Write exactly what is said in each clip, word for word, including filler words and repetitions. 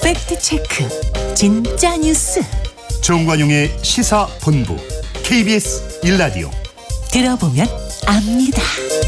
팩트 체크, 진짜 뉴스. 정관용의 시사본부 케이비에스 일 라디오. 들어보면 압니다.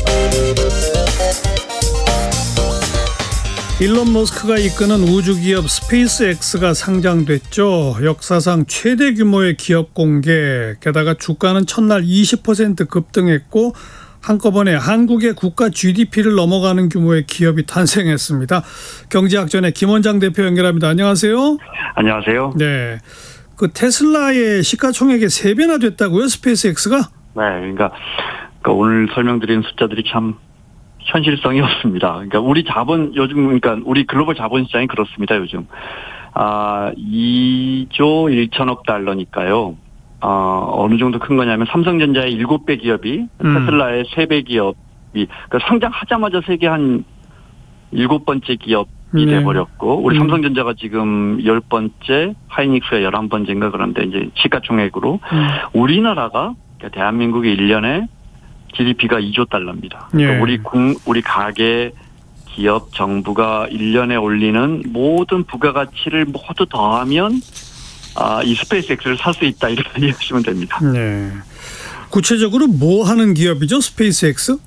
일론 머스크가 이끄는 우주기업 스페이스엑스가 상장됐죠. 역사상 최대 규모의 기업 공개, 게다가 주가는 첫날 이십 퍼센트 급등했고 한꺼번에 한국의 국가 지디피를 넘어가는 규모의 기업이 탄생했습니다. 경제학전의 김원장 대표 연결합니다. 안녕하세요. 안녕하세요. 네, 그 테슬라의 시가총액이 세 배나 됐다고요, 스페이스엑스가? 네, 그러니까, 그러니까 오늘 설명드린 숫자들이 참 현실성이 없습니다. 그러니까 우리 자본 요즘 그러니까 우리 글로벌 자본 시장이 그렇습니다. 요즘 아 이조 일천억 달러니까요. 어, 어느 정도 큰 거냐면 삼성전자의 일곱 배 기업이 음. 테슬라의 세 배 기업이 그러니까 상장하자마자 세계 한 일곱 번째 기업이 네. 돼버렸고 우리 음. 삼성전자가 지금 열 번째, 하이닉스가 열한 번째인가 그런데 이제 시가총액으로 음. 우리나라가 그러니까 대한민국이 일 년에 지디피가 이조 달러입니다. 그러니까 예. 우리 공, 우리 가계, 기업, 정부가 일 년에 올리는 모든 부가가치를 모두 더하면 아, 이 스페이스X를 살 수 있다 이렇게 이해하시면 됩니다. 네. 구체적으로 뭐 하는 기업이죠, 스페이스X?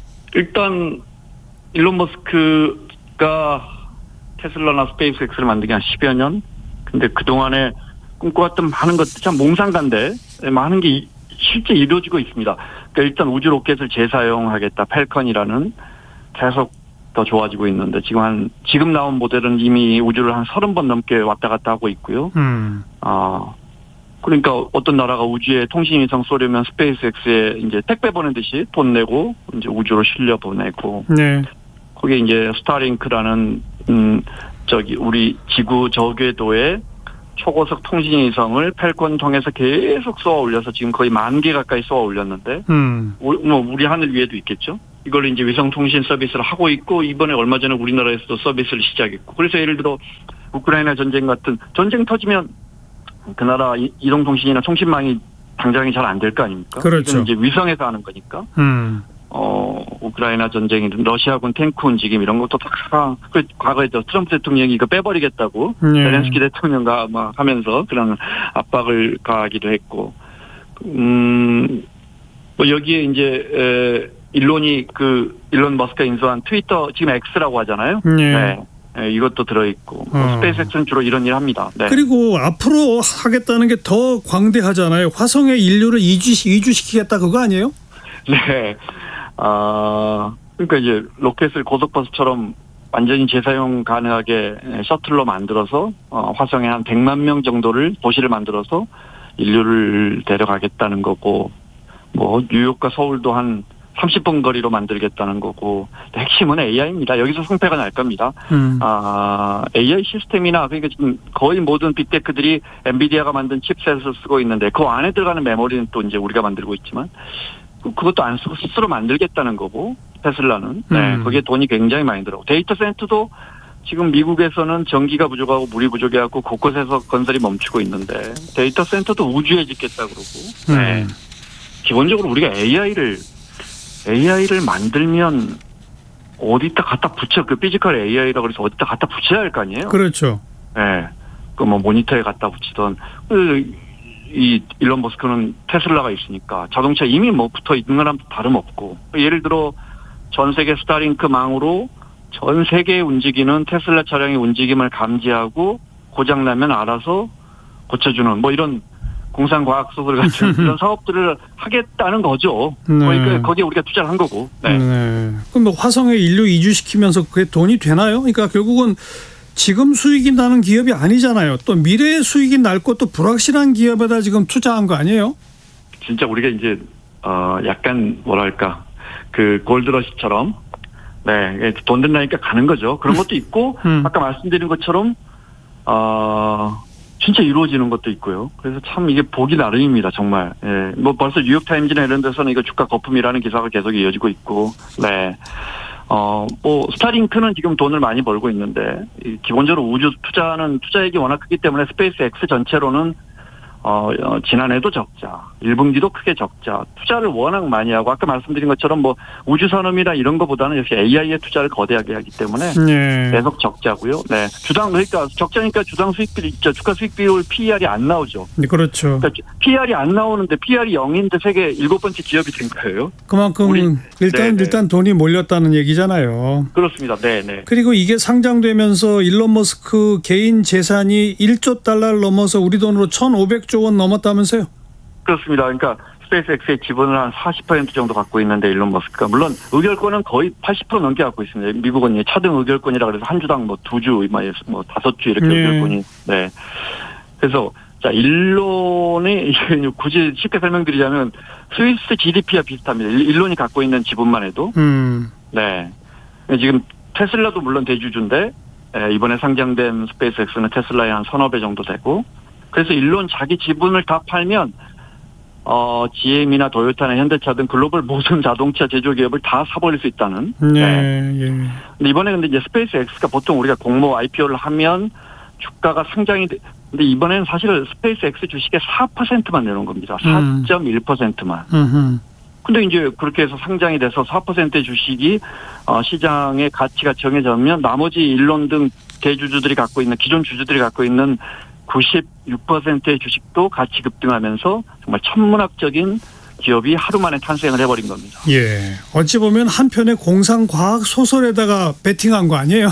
일단 일론 머스크가 테슬라나 스페이스X를 만들기 한 십여 년. 근데 그 동안에 꿈꿔왔던 많은 것들 참 몽상가인데 많은 게 실제 이루어지고 있습니다. 그러니까 일단 우주 로켓을 재사용하겠다. 펠컨이라는 계속 더 좋아지고 있는데 지금 한 지금 나온 모델은 이미 우주를 한 서른 번 넘게 왔다 갔다 하고 있고요. 음. 아 그러니까 어떤 나라가 우주에 통신 위성 쏘려면 스페이스X에 이제 택배 보내듯이 돈 내고 이제 우주로 실려 보내고. 네. 거기에 이제 스타링크라는 음 저기 우리 지구 저궤도에 초고속 통신 위성을 펠컨 통해서 계속 쏘아 올려서 지금 거의 만 개 가까이 쏘아 올렸는데, 음. 뭐 우리 하늘 위에도 있겠죠. 이걸 이제 위성 통신 서비스를 하고 있고 이번에 얼마 전에 우리나라에서도 서비스를 시작했고, 그래서 예를 들어 우크라이나 전쟁 같은 전쟁 터지면 그 나라 이동 통신이나 통신망이 당장이 잘 안 될 거 아닙니까? 그렇죠. 이제 위성에서 하는 거니까. 음. 어, 우크라이나 전쟁이든 러시아군 탱크 움직임 이런 것도 다, 그, 과거에 저 트럼프 대통령이 이거 빼버리겠다고, 네. 젤렌스키 대통령과 막 하면서 그런 압박을 가하기도 했고, 음, 뭐 여기에 이제, 에, 일론이 그, 일론 머스크가 인수한 트위터, 지금 X라고 하잖아요. 네. 네. 네, 이것도 들어있고, 뭐 어. 스페이스X는 주로 이런 일 합니다. 네. 그리고 앞으로 하겠다는 게 더 광대하잖아요. 화성에 인류를 이주, 이주시키겠다 그거 아니에요? 네. 아, 그러니까 이제 로켓을 고속버스처럼 완전히 재사용 가능하게 셔틀로 만들어서 어, 화성에 한 백만 명 정도를 도시를 만들어서 인류를 데려가겠다는 거고, 뭐 뉴욕과 서울도 한 삼십 분 거리로 만들겠다는 거고, 핵심은 에이아이입니다. 여기서 승패가 날 겁니다. 음. 아, 에이아이 시스템이나 그러니까 지금 거의 모든 빅테크들이 엔비디아가 만든 칩셋을 쓰고 있는데 그 안에 들어가는 메모리는 또 이제 우리가 만들고 있지만. 그것도 안 쓰고 스스로 만들겠다는 거고, 테슬라는. 네, 음. 거기에 돈이 굉장히 많이 들어가고. 데이터 센터도 지금 미국에서는 전기가 부족하고 물이 부족해갖고 곳곳에서 건설이 멈추고 있는데, 데이터 센터도 우주에 짓겠다 그러고. 네. 음. 기본적으로 우리가 에이아이를, 에이아이를 만들면 어디다 갖다 붙여, 그 피지컬 에이아이라고 그래서 어디다 갖다 붙여야 할 거 아니에요? 그렇죠. 네. 그 뭐 모니터에 갖다 붙이던, 그, 이 일론 머스크는 테슬라가 있으니까 자동차 이미 뭐 붙어 있는 거랑 다름없고, 예를 들어 전 세계 스타링크 망으로 전 세계에 움직이는 테슬라 차량의 움직임을 감지하고 고장나면 알아서 고쳐주는 뭐 이런 공상과학소설 같은 이런 사업들을 하겠다는 거죠. 네. 그러니까 거기에 우리가 투자를 한 거고. 네. 네. 그럼 뭐 화성에 인류 이주시키면서 그게 돈이 되나요? 그러니까 결국은 지금 수익이 나는 기업이 아니잖아요. 또 미래의 수익이 날 것도 불확실한 기업에다 지금 투자한 거 아니에요? 진짜 우리가 이제 어 약간 뭐랄까 그 골드러시처럼 네 돈 된다니까 가는 거죠. 그런 것도 있고 음. 아까 말씀드린 것처럼 어 진짜 이루어지는 것도 있고요. 그래서 참 이게 보기 나름입니다, 정말. 예. 뭐 벌써 뉴욕 타임즈나 이런 데서는 이거 주가 거품이라는 기사가 계속 이어지고 있고, 네. 어, 뭐, 스타링크는 지금 돈을 많이 벌고 있는데, 기본적으로 우주 투자는 투자액이 워낙 크기 때문에 스페이스 X 전체로는, 어, 어, 지난해도 적자, 일 분기도 크게 적자, 투자를 워낙 많이 하고 아까 말씀드린 것처럼 뭐 우주산업이나 이런 것보다는 역시 에이아이에 투자를 거대하게 하기 때문에 네. 계속 적자고요. 네, 주당 그러니까 적자니까 주당 수익비 있죠. 주가 수익비율 피이알이 안 나오죠. 네, 그렇죠. 그러니까 피이알이 안 나오는데 피이알이 영인데 세계 일곱 번째 기업이 된 거예요. 그만큼 우리, 일단 네네. 일단 돈이 몰렸다는 얘기잖아요. 그렇습니다. 네, 네. 그리고 이게 상장되면서 일론 머스크 개인 재산이 일조 달러를 넘어서 우리 돈으로 천오백조 원 넘었다면서요? 그렇습니다. 그러니까 스페이스X의 지분을 한 사십 퍼센트 정도 갖고 있는데 일론 머스크가 물론 의결권은 거의 팔십 퍼센트 넘게 갖고 있습니다. 미국은 차등 의결권이라 그래서 한 주당 뭐 두 주, 뭐 다섯 주 이렇게 네. 의결권이. 네. 그래서 자 일론이 굳이 쉽게 설명드리자면 스위스 지디피와 비슷합니다. 일론이 갖고 있는 지분만 해도. 음. 네. 지금 테슬라도 물론 대주주인데 이번에 상장된 스페이스X는 테슬라의 한 서너 배 정도 되고. 그래서 일론 자기 지분을 다 팔면 어, 지엠이나 도요타나 현대차 등 글로벌 모든 자동차 제조 기업을 다 사버릴 수 있다는. 네. 네. 예. 근데 이번에 근데 이제 스페이스X가 보통 우리가 공모 아이피오를 하면 주가가 상장이 돼. 근데 이번에는 사실 스페이스X 주식의 사 퍼센트만 내놓은 겁니다. 사 점 일 퍼센트만. 음. 근데 이제 그렇게 해서 상장이 돼서 사 퍼센트의 주식이 어, 시장의 가치가 정해졌으면 나머지 일론 등 대주주들이 갖고 있는 기존 주주들이 갖고 있는 구십육 퍼센트의 주식도 가치 급등하면서 정말 천문학적인 기업이 하루 만에 탄생을 해버린 겁니다. 예. 어찌 보면 한편의 공상과학 소설에다가 베팅한 거 아니에요?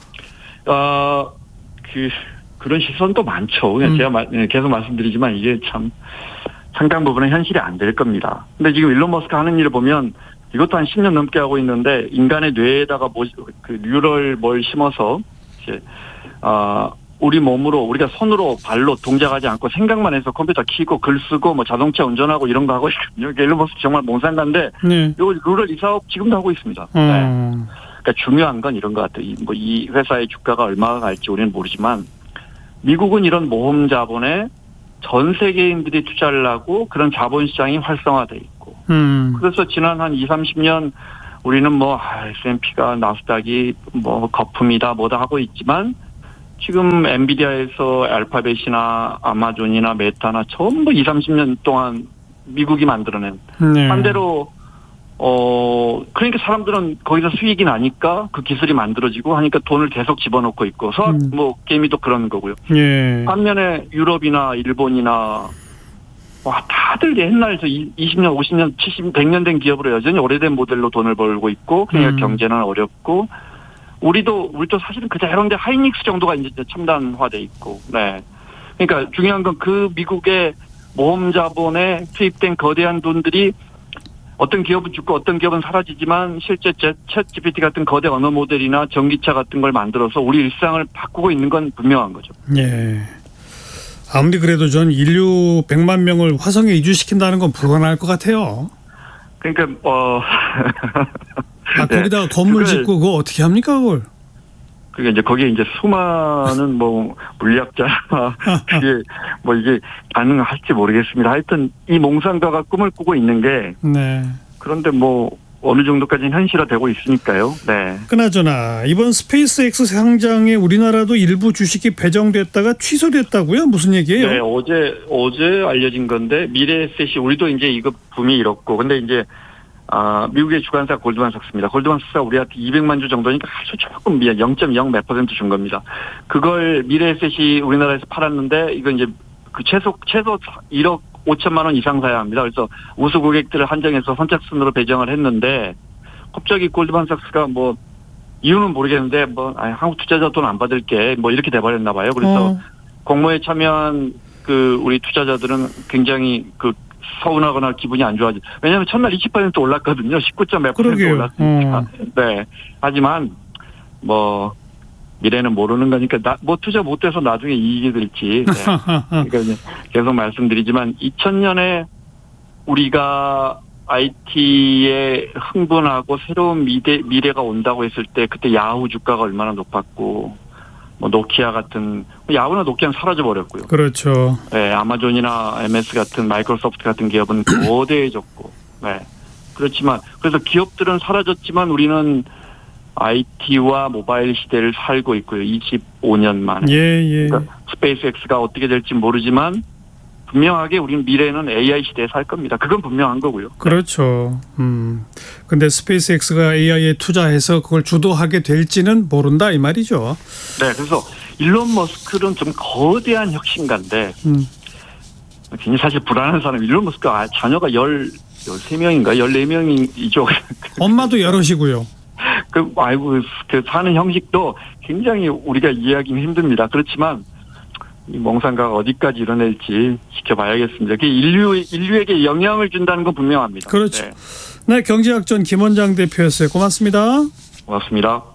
어, 그, 그런 시선도 많죠. 그냥 음. 제가 마, 계속 말씀드리지만 이게 참 상당 부분은 현실이 안 될 겁니다. 근데 지금 일론 머스크 하는 일을 보면 이것도 한 십 년 넘게 하고 있는데 인간의 뇌에다가 뭐, 그 뉴럴 뭘 심어서 이제, 어, 우리 몸으로 우리가 손으로 발로 동작하지 않고 생각만 해서 컴퓨터 키고 글 쓰고 뭐 자동차 운전하고 이런 거 하고 있거든요. 일론 머스크 정말 몽상가인데 네. 요 루럴 이 사업 지금도 하고 있습니다. 어. 네. 그러니까 중요한 건 이런 것 같아요. 이, 뭐 이 회사의 주가가 얼마가 갈지 우리는 모르지만 미국은 이런 모험 자본에 전 세계인들이 투자를 하고 그런 자본 시장이 활성화돼 있고. 음. 그래서 지난 한 이삼십 년 우리는 뭐 에스앤피가 나스닥이 뭐 거품이다 뭐다 하고 있지만 지금 엔비디아에서 알파벳이나 아마존이나 메타나 전부 이삼십 년 동안 미국이 만들어낸. 네. 반대로 어 그러니까 사람들은 거기서 수익이 나니까 그 기술이 만들어지고 하니까 돈을 계속 집어넣고 있고 서학 음. 뭐 게임이도 그런 거고요. 예. 반면에 유럽이나 일본이나 와 다들 옛날 저 이십 년, 오십 년, 칠십, 백 년 된 기업으로 여전히 오래된 모델로 돈을 벌고 있고 그러니까 음. 경제는 어렵고 우리도 우리도 사실은 그대로인데 하이닉스 정도가 이제 첨단화돼 있고. 네. 그러니까 중요한 건 그 미국의 모험 자본에 투입된 거대한 돈들이 어떤 기업은 죽고 어떤 기업은 사라지지만 실제 챗 지피티 같은 거대 언어 모델이나 전기차 같은 걸 만들어서 우리 일상을 바꾸고 있는 건 분명한 거죠. 예. 아무리 그래도 전 인류 백만 명을 화성에 이주시킨다는 건 불가능할 것 같아요. 그러니까 어 아, 네. 거기다가 건물 그걸, 짓고 그거 어떻게 합니까 그걸? 그게 이제 거기에 이제 수많은 뭐 물리학자 그게 뭐 이게 가능할지 모르겠습니다. 하여튼 이 몽상가가 꿈을 꾸고 있는 게 네. 그런데 뭐 어느 정도까지는 현실화되고 있으니까요. 네. 그나저나 이번 스페이스X 상장에 우리나라도 일부 주식이 배정됐다가 취소됐다고요? 무슨 얘기예요? 네, 어제 어제 알려진 건데 미래에셋이 우리도 이제 이거 붐이 일었고 근데 이제 아, 미국의 주관사 골드만삭스입니다. 골드만삭스가 우리한테 이백만 주 정도니까 아주 조금 미안 영 점 영 몇 퍼센트 준 겁니다. 그걸 미래에셋이 우리나라에서 팔았는데 이건 이제 그 최소 최소 일억 오천만 원 이상 사야 합니다. 그래서 우수 고객들을 한정해서 선착순으로 배정을 했는데 갑자기 골드만삭스가 뭐 이유는 모르겠는데 뭐 아, 한국 투자자 돈 안 받을게 뭐 이렇게 돼버렸나 봐요. 그래서 어. 공모에 참여한 그 우리 투자자들은 굉장히 그 서운하거나 기분이 안 좋아지. 왜냐하면 첫날 이십 퍼센트 올랐거든요. 십구 점 몇 퍼센트 올랐으니까. 어. 네. 하지만 뭐 미래는 모르는 거니까 나, 뭐 투자 못해서 나중에 이익이 될지. 네. 그러니까 이제 계속 말씀드리지만 이천 년에 우리가 아이티에 흥분하고 새로운 미래, 미래가 온다고 했을 때 그때 야후 주가가 얼마나 높았고 뭐 노키아 같은 야후나 노키아는 사라져 버렸고요. 그렇죠. 네, 아마존이나 엠에스 같은 마이크로소프트 같은 기업은 거대해졌고. 네. 그렇지만 그래서 기업들은 사라졌지만 우리는 아이티와 모바일 시대를 살고 있고요. 이십오 년 만에. 예, 예. 그러니까 스페이스X가 어떻게 될지 모르지만 분명하게 우리는 미래에는 에이아이 시대에 살 겁니다. 그건 분명한 거고요. 그렇죠. 음. 근데 스페이스X가 에이아이에 투자해서 그걸 주도하게 될지는 모른다 이 말이죠. 네, 그래서 일론 머스크는 좀 거대한 혁신가인데 음. 굉장히 사실 불안한 사람. 일론 머스크가 자녀가 열 열세 명인가 열네 명이죠. 엄마도 여럿이고요. 그 아이고 그 사는 형식도 굉장히 우리가 이해하기는 힘듭니다. 그렇지만 이 몽상가가 어디까지 이뤄낼지 지켜봐야겠습니다. 그게 인류 인류에게 영향을 준다는 건 분명합니다. 그렇죠. 네, 네 경제학전 김원장 대표였어요. 고맙습니다. 고맙습니다.